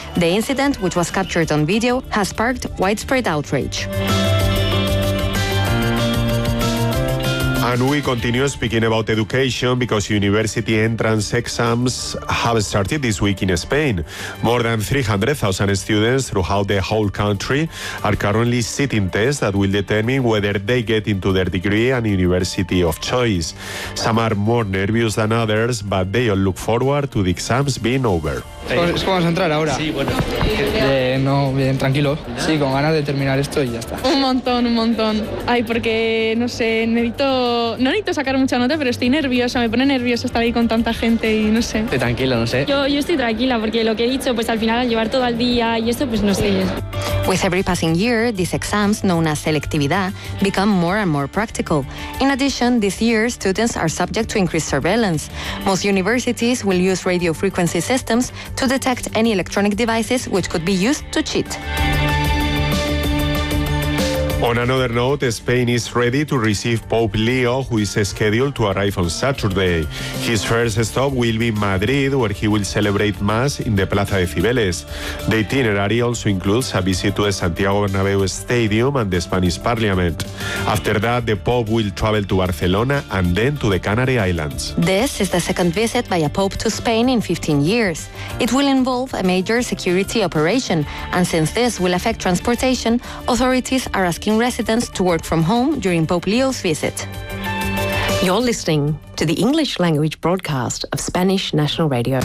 The incident, which was captured on video, has sparked widespread outrage. And we continue speaking about education because university entrance exams have started this week in Spain. More than 300,000 students throughout the whole country are currently sitting tests that will determine whether they get into their degree and university of choice. Some are more nervous than others, but they all look forward to the exams being over. Es como vas a entrar ahora. Sí, bueno. No, bien, tranquilo. Sí, con ganas de terminar esto y ya está. Un montón. Ay, porque, no sé, no necesito sacar mucha nota, pero estoy nerviosa, me pone nerviosa estar ahí con tanta gente y no sé. Estoy tranquilo, no sé. Yo estoy tranquila porque lo que he dicho, pues al final al llevar todo el día y esto, pues no sé. With every passing year, these exams, known as selectividad, become more and more practical. In addition, this year, students are subject to increased surveillance. Most universities will use radio frequency systems to detect any electronic devices which could be used to cheat. On another note, Spain is ready to receive Pope Leo, who is scheduled to arrive on Saturday. His first stop will be Madrid, where he will celebrate Mass in the Plaza de Cibeles. The itinerary also includes a visit to the Santiago Bernabéu Stadium and the Spanish Parliament. After that, the Pope will travel to Barcelona and then to the Canary Islands. This is the second visit by a pope to Spain in 15 years. It will involve a major security operation, and since this will affect transportation, authorities are asking residents to work from home during Pope Leo's visit. You're listening to the English language broadcast of Spanish National Radio.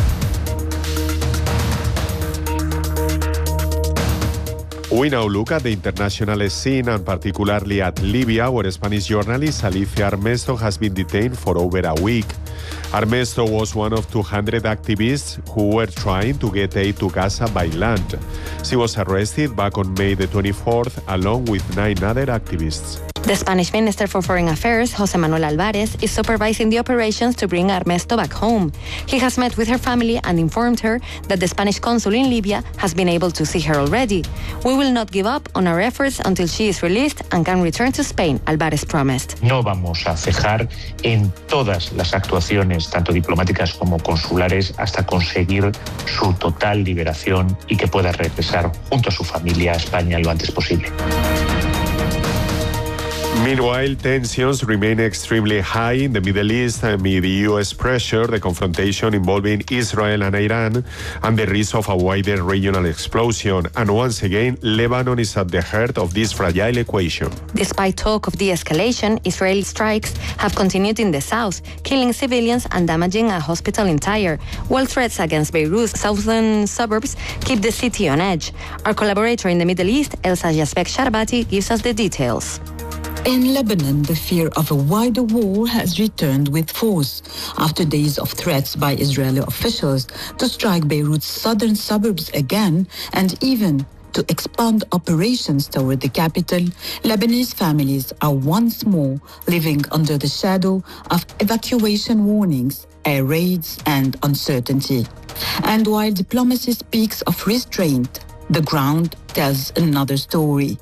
We now look at the international scene and particularly at Libya, where Spanish journalist Alicia Armesto has been detained for over a week. Armesto was one of 200 activists who were trying to get aid to Gaza by land. She was arrested back on May the 24th along with 9 other activists. The Spanish Minister for Foreign Affairs, José Manuel Álvarez, is supervising the operations to bring Armesto back home. He has met with her family and informed her that the Spanish consul in Libya has been able to see her already. We will not give up on our efforts until she is released and can return to Spain, Álvarez promised. No vamos a cejar en todas las actuaciones, tanto diplomáticas como consulares, hasta conseguir su total liberación y que pueda regresar junto a su familia a España lo antes posible. Meanwhile, tensions remain extremely high in the Middle East amid U.S. pressure, the confrontation involving Israel and Iran, and the risk of a wider regional explosion. And once again, Lebanon is at the heart of this fragile equation. Despite talk of de-escalation, Israeli strikes have continued in the south, killing civilians and damaging a hospital in Tyre, while threats against Beirut's southern suburbs keep the city on edge. Our collaborator in the Middle East, Elsa Yazbek Sharbati, gives us the details. In Lebanon, the fear of a wider war has returned with force after days of threats by Israeli officials to strike Beirut's southern suburbs again and even to expand operations toward the capital. Lebanese families are once more living under the shadow of evacuation warnings, air raids, and uncertainty. And while diplomacy speaks of restraint, the ground tells another story.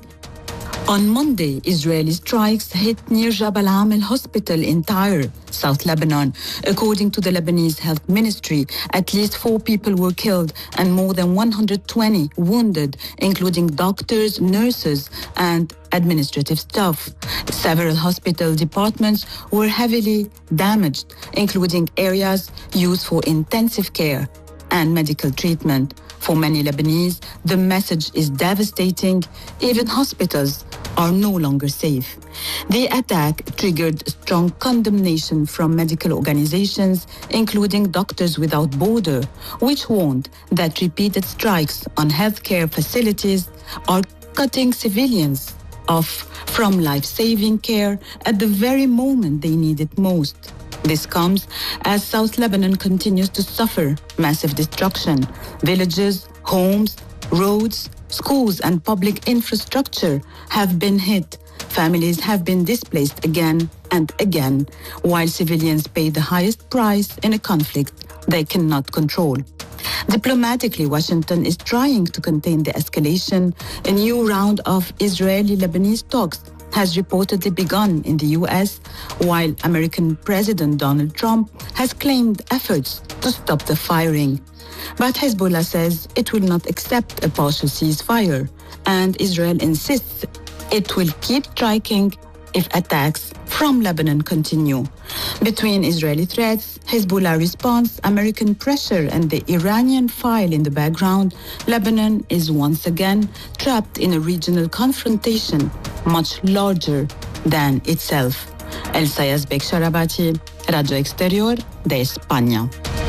On Monday, Israeli strikes hit near Jabal Amel Hospital in Tyre, South Lebanon. According to the Lebanese Health Ministry, at least 4 people were killed and more than 120 wounded, including doctors, nurses, and administrative staff. Several hospital departments were heavily damaged, including areas used for intensive care and medical treatment. For many Lebanese, the message is devastating. Even hospitals are no longer safe. The attack triggered strong condemnation from medical organizations, including Doctors Without Borders, which warned that repeated strikes on healthcare facilities are cutting civilians off from life-saving care at the very moment they need it most. This comes as South Lebanon continues to suffer massive destruction. Villages, homes, roads, schools, and public infrastructure have been hit. Families have been displaced again and again, while civilians pay the highest price in a conflict they cannot control. Diplomatically, Washington is trying to contain the escalation. A new round of Israeli-Lebanese talks has reportedly begun in the U.S., while American President Donald Trump has claimed efforts to stop the firing. But Hezbollah says it will not accept a partial ceasefire, and Israel insists it will keep striking if attacks from Lebanon continue. Between Israeli threats, Hezbollah response, American pressure, and the Iranian file in the background, Lebanon is once again trapped in a regional confrontation much larger than itself. Elsa Yazbek Sharabati, Radio Exterior de España.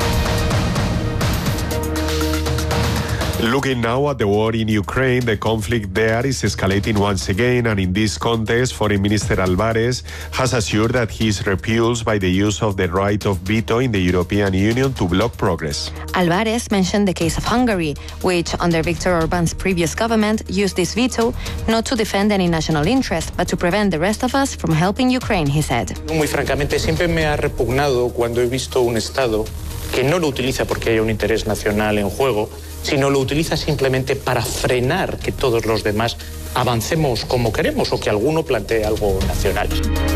Looking now at the war in Ukraine, the conflict there is escalating once again, and in this context, Foreign Minister Álvarez has assured that he is repulsed by the use of the right of veto in the European Union to block progress. Álvarez mentioned the case of Hungary, which, under Viktor Orbán's previous government, used this veto not to defend any national interest, but to prevent the rest of us from helping Ukraine, he said. Muy francamente, siempre me ha repugnado cuando he visto un Estado que no lo utiliza porque haya un interés nacional en juego, sino lo utiliza simplemente para frenar que todos los demás avancemos como queremos o que alguno plantee algo nacional.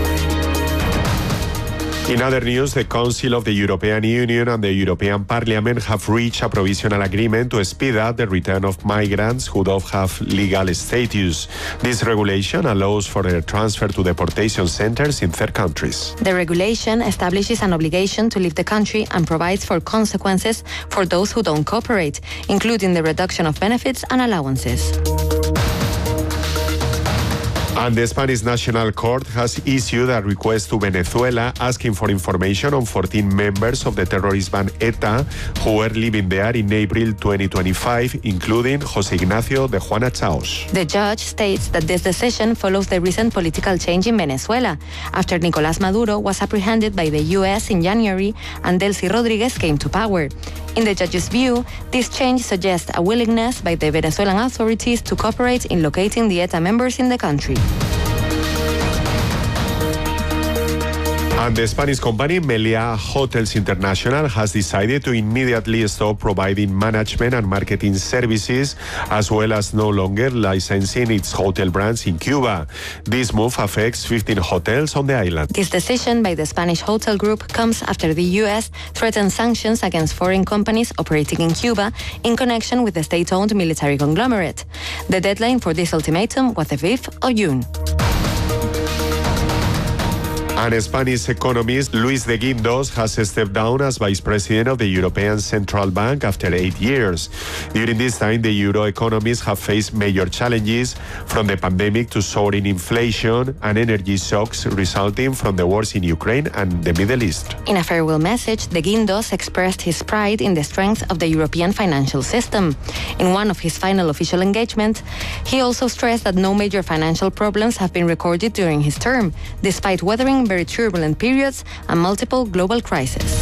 In other news, the Council of the European Union and the European Parliament have reached a provisional agreement to speed up the return of migrants who don't have legal status. This regulation allows for their transfer to deportation centers in third countries. The regulation establishes an obligation to leave the country and provides for consequences for those who don't cooperate, including the reduction of benefits and allowances. And the Spanish National Court has issued a request to Venezuela asking for information on 14 members of the terrorist band ETA who were living there in April 2025, including José Ignacio de Juana Chaos. The judge states that this decision follows the recent political change in Venezuela, after Nicolás Maduro was apprehended by the U.S. in January and Delcy Rodriguez came to power. In the judge's view, this change suggests a willingness by the Venezuelan authorities to cooperate in locating the ETA members in the country. And the Spanish company Meliá Hotels International has decided to immediately stop providing management and marketing services, as well as no longer licensing its hotel brands in Cuba. This move affects 15 hotels on the island. This decision by the Spanish hotel group comes after the U.S. threatened sanctions against foreign companies operating in Cuba in connection with the state-owned military conglomerate. The deadline for this ultimatum was the 5th of June. And Spanish economist Luis de Guindos has stepped down as vice president of the European Central Bank after 8 years. During this time, the euro economies have faced major challenges, from the pandemic to soaring inflation and energy shocks resulting from the wars in Ukraine and the Middle East. In a farewell message, de Guindos expressed his pride in the strength of the European financial system. In one of his final official engagements, he also stressed that no major financial problems have been recorded during his term, despite weathering very turbulent periods and multiple global crises.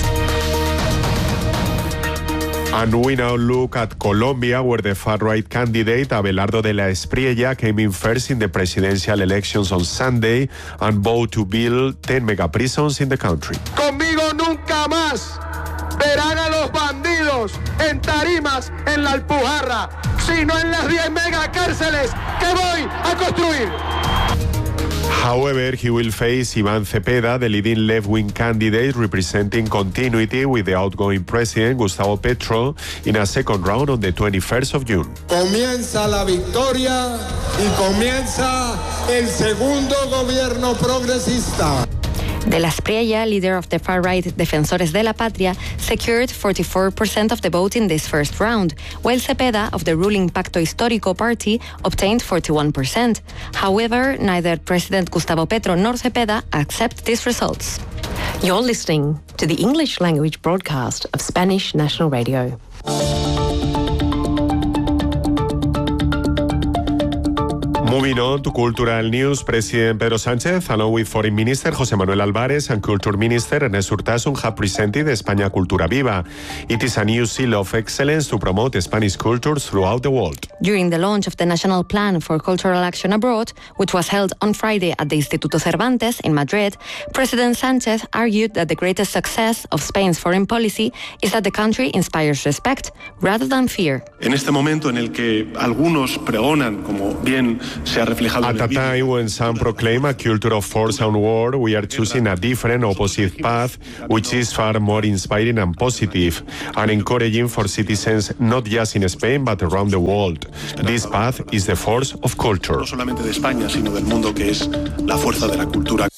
And we now look at Colombia, where the far-right candidate Abelardo de la Espriella came in first in the presidential elections on Sunday and vowed to build 10 mega prisons in the country. Conmigo nunca más verán a los bandidos en tarimas en la Alpujarra, sino en las 10 mega cárceles que voy a construir. However, he will face Iván Cepeda, the leading left-wing candidate representing continuity with the outgoing president, Gustavo Petro, in a second round on the 21st of June. Comienza la victoria y comienza el segundo gobierno progresista. De la Espriella, leader of the far-right Defensores de la Patria, secured 44% of the vote in this first round, while Cepeda, of the ruling Pacto Histórico party, obtained 41%. However, neither President Gustavo Petro nor Cepeda accept these results. You're listening to the English language broadcast of Spanish National Radio. Moving on to cultural news, President Pedro Sánchez, along with Foreign Minister José Manuel Álvarez and Culture Minister Ernest Urtasun, have presented España Cultura Viva. It is a new seal of excellence to promote Spanish culture throughout the world. During the launch of the National Plan for Cultural Action Abroad, which was held on Friday at the Instituto Cervantes in Madrid, President Sánchez argued that the greatest success of Spain's foreign policy is that the country inspires respect rather than fear. En este momento en el que algunos pregonan, como bien se ha reflejado At a time when some proclaim a culture of force and war, we are choosing a different, opposite path, which is far more inspiring and positive, and encouraging for citizens not just in Spain but around the world. This path is the force of culture. No solamente de España, sino del mundo, que es la fuerza de la cultura.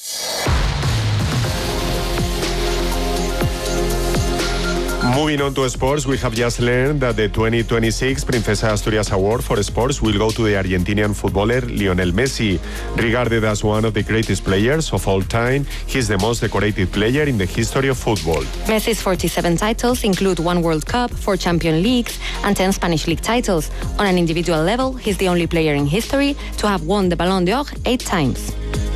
Moving on to sports, we have just learned that the 2026 Princesa Asturias Award for Sports will go to the Argentinian footballer Lionel Messi. Regarded as one of the greatest players of all time, he's the most decorated player in the history of football. Messi's 47 titles include 1 World Cup, 4 Champions Leagues, and 10 Spanish League titles. On an individual level, he's the only player in history to have won the Ballon d'Or 8 times.